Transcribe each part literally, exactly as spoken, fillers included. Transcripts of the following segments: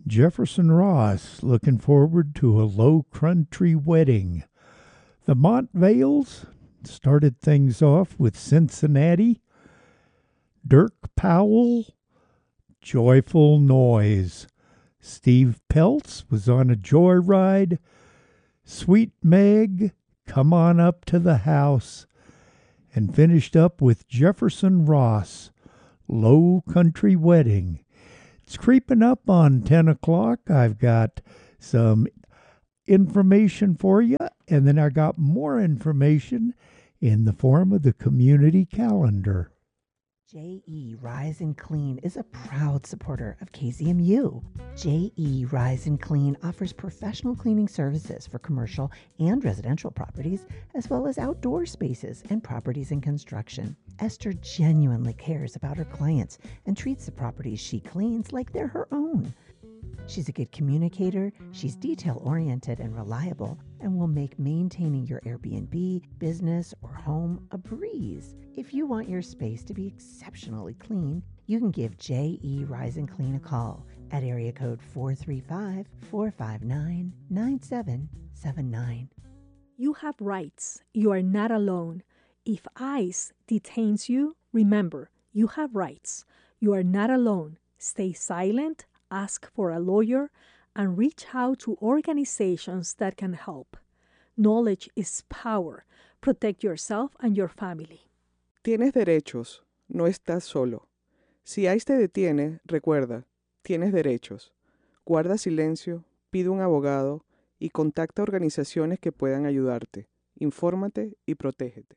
Jefferson Ross looking forward to a low country wedding. The Montvales started things off with Cincinnati. Dirk Powell, Joyful Noise. Steve Peltz was on a joyride. Sweet Meg, Come On Up to the House. And finished up with Jefferson Ross, Low Country Wedding. It's creeping up on ten o'clock. I've got some information for you, and then I got more information in the form of the community calendar. J E Rise and Clean is a proud supporter of K Z M U. J E Rise and Clean offers professional cleaning services for commercial and residential properties, as well as outdoor spaces and properties in construction. Esther genuinely cares about her clients and treats the properties she cleans like they're her own. She's a good communicator, she's detail-oriented and reliable, and will make maintaining your Airbnb, business, or home a breeze. If you want your space to be exceptionally clean, you can give J E Rise and Clean a call at area code four three five, four five nine, nine seven seven nine. You have rights. You are not alone. If ICE detains you, remember, you have rights. You are not alone. Stay silent, ask for a lawyer, and reach out to organizations that can help. Knowledge is power. Protect yourself and your family. Tienes derechos, no estás solo. Si ICE te detiene, recuerda, tienes derechos. Guarda silencio, pide un abogado y contacta organizaciones que puedan ayudarte. Infórmate y protégete.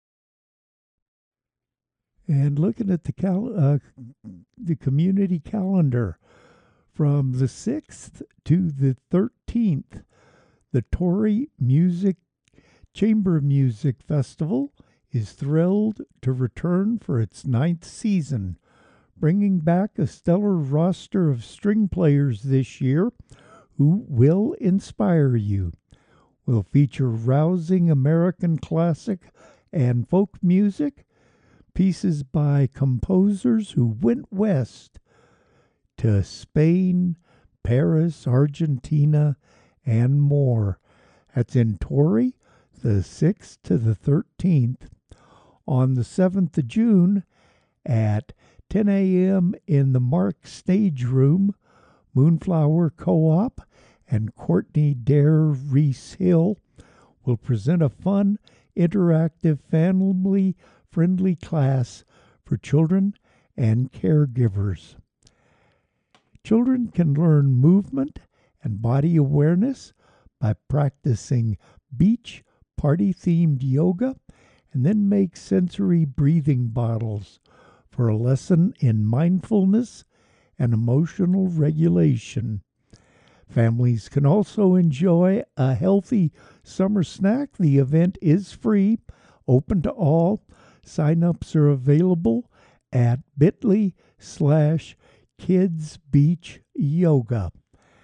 And looking at the cal- uh, the community calendar, from the sixth to the thirteenth, the Torrey Music Chamber Music Festival is thrilled to return for its ninth season, bringing back a stellar roster of string players this year who will inspire you. Will feature rousing American classic and folk music, pieces by composers who went west to Spain, Paris, Argentina, and more. That's in Torrey, the sixth to the thirteenth. On the seventh of June at ten a.m. in the Mark Stage Room, Moonflower Co-op and Courtney Dare Reese Hill will present a fun, interactive, family-friendly class for children and caregivers. Children can learn movement and body awareness by practicing beach party-themed yoga, and then make sensory breathing bottles for a lesson in mindfulness and emotional regulation. Families can also enjoy a healthy summer snack. The event is free, open to all. Sign-ups are available at bit.ly slash Kids Beach Yoga.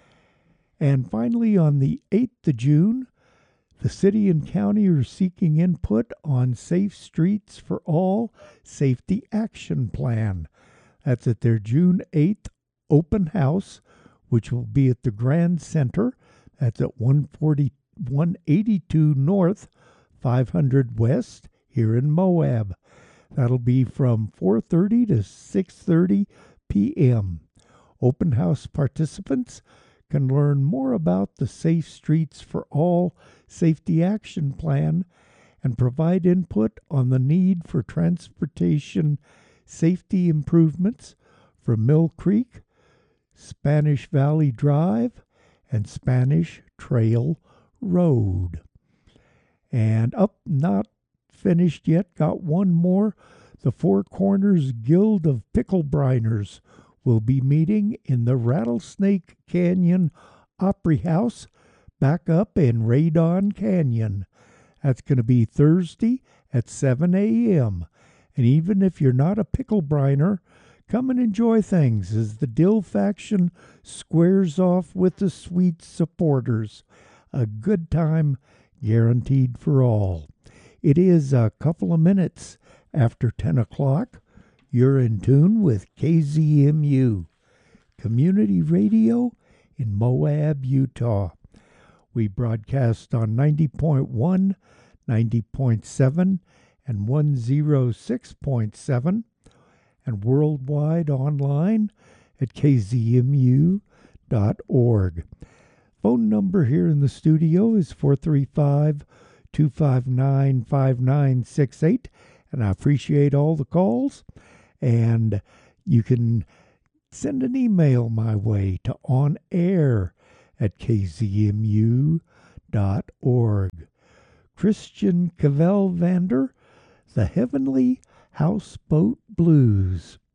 And finally, on the eighth of June, the city and county are seeking input on Safe Streets for All Safety Action Plan. That's at their June eighth open house, which will be at the Grand Center. That's at one forty, one eighty-two North, five hundred West, here in Moab. That'll be from four thirty to six thirty p.m. Open house participants can learn more about the Safe Streets for All Safety Action Plan and provide input on the need for transportation safety improvements from Mill Creek, Spanish Valley Drive, and Spanish Trail Road. And up, not finished yet, got one more. The Four Corners Guild of Picklebriners will be meeting in the Rattlesnake Canyon Opry House back up in Radon Canyon. That's going to be Thursday at seven a.m. And even if you're not a picklebriner, come and enjoy things as the Dill faction squares off with the Sweet supporters. A good time guaranteed for all. It is a couple of minutes after ten o'clock. You're in tune with K Z M U, Community Radio in Moab, Utah. We broadcast on ninety point one, ninety point seven, and one oh six point seven, and worldwide online at k z m u dot org. Phone number here in the studio is four three five, two five nine, five nine six eight, and I appreciate all the calls. And you can send an email my way to onair at k z m u dot org. Christian Cavell Vander, The Heavenly Houseboat Blues.